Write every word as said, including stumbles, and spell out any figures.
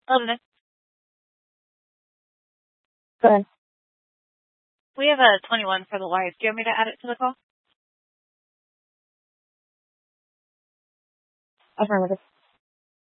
Hello. Go ahead. We have a twenty-one for the wife. Do you want me to add it to the call? Affirmative.